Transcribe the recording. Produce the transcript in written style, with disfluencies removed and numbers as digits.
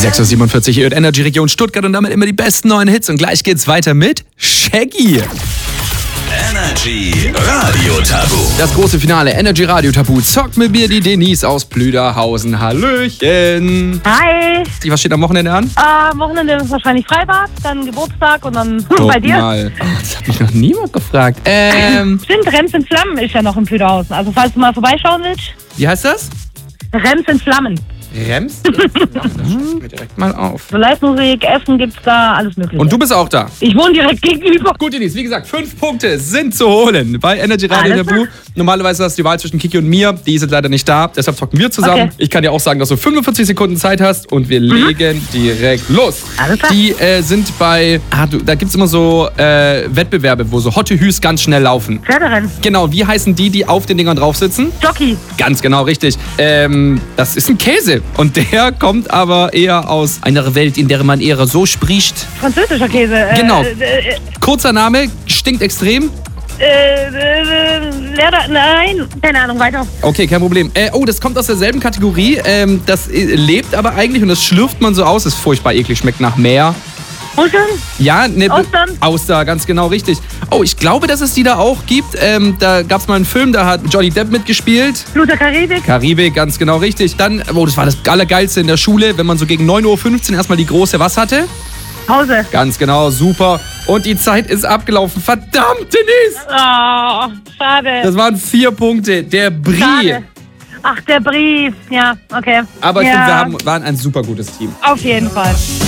6:47 Uhr, ihr hört Energy Region Stuttgart und damit immer die besten neuen Hits. Und gleich geht's weiter mit Shaggy. Energy Radio Tabu. Das große Finale Energy Radio Tabu zockt mit mir die Denise aus Plüderhausen. Hallöchen. Hi. Was steht am Wochenende an? Am Wochenende ist wahrscheinlich Freitag, dann Geburtstag und dann bei dir. Mal. Oh, das hat mich noch niemand gefragt. Stimmt, Rems in Flammen ist ja noch in Plüderhausen. Also falls du mal vorbeischauen willst. Wie heißt das? Rems in Flammen. Rems? Das schreiben wir direkt mal auf. So Live-Musik, Essen gibt's da, alles mögliche. Und du bist auch da? Ich wohne direkt gegenüber. Gut, Denise, wie gesagt, 5 Punkte sind zu holen bei Energy Radio Alles Tabu. klar. Normalerweise hast du die Wahl zwischen Kiki und mir. Die sind leider nicht da, deshalb zocken wir zusammen. Okay. Ich kann dir auch sagen, dass du 45 Sekunden Zeit hast und wir legen direkt los. Alles klar. Die sind bei, da gibt es immer so Wettbewerbe, wo so Hotte Hüs ganz schnell laufen. Pferderennen. Genau, wie heißen die auf den Dingern drauf sitzen? Jockey. Ganz genau, richtig. Das ist ein Käse und der kommt aber eher aus einer Welt, in der man eher so spricht. Französischer Käse. Genau. Kurzer Name, stinkt extrem. Nein, keine Ahnung, weiter. Okay, kein Problem. Das kommt aus derselben Kategorie. Das lebt aber eigentlich und das schlürft man so aus. Ist furchtbar eklig, schmeckt nach Meer. Muscheln? Ja, ne, Austern? Auster, ganz genau richtig. Oh, ich glaube, dass es die da auch gibt. Da gab es mal einen Film, da hat Johnny Depp mitgespielt. Blut der Karibik? Karibik, ganz genau richtig. Dann, das war das Allergeilste in der Schule, wenn man so gegen 9:15 Uhr erstmal die große was hatte. Pause. Ganz genau, super. Und die Zeit ist abgelaufen. Verdammt, Denise! Oh, schade. Das waren 4 Punkte. Der Brie. Schade. Ach, der Brief. Ja, okay. Aber ich ja, finde, wir waren ein super gutes Team. auf jeden Fall.